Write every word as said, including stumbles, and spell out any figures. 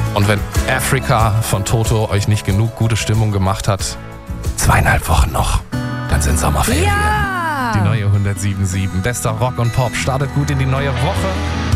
Und wenn Africa von Toto euch nicht genug gute Stimmung gemacht hat, zweieinhalb Wochen noch, dann sind Sommerferien. Ja! Die neue hundertsieben Komma sieben. Bester Rock und Pop startet gut in die neue Woche.